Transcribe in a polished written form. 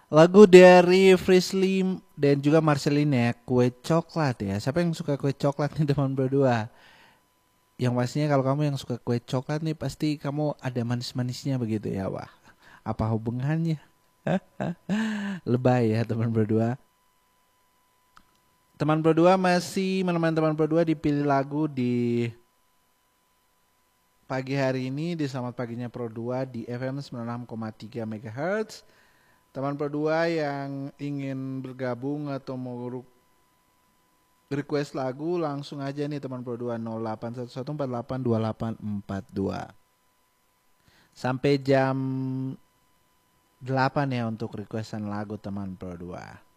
Lagu dari Frisley dan juga Marceline ya, kue coklat ya. Siapa yang suka kue coklat nih teman berdua? Yang pastinya kalau kamu yang suka kue coklat nih pasti kamu ada manis-manisnya begitu ya. Wah, apa hubungannya? Lebay ya teman berdua. Teman berdua masih menemani teman berdua dipilih lagu di pagi hari ini di Selamat Paginya Pro 2 di FM 96,3 MHz. Teman Pro 2 yang ingin bergabung atau mau request lagu langsung aja nih teman Pro 2 0811482842. Sampai jam 8 ya untuk requestan lagu teman Pro 2.